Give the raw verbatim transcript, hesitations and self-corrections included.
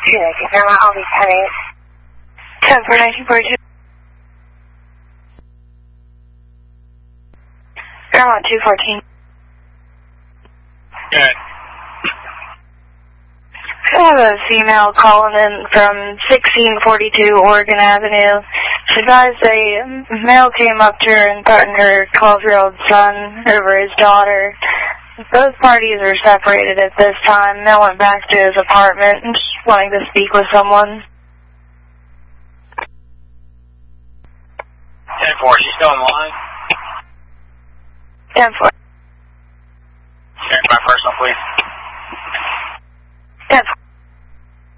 Yeah, confirm all these headaches. ten four nineteen forty-two. Paramount two fourteen. Good. I have a female calling in from sixteen forty-two Oregon Avenue. She advised a male came up to her and threatened her twelve-year-old son over his daughter. Both parties are separated at this time. Male went back to his apartment and just wanting to speak with someone. ten four, she's still in line? ten four.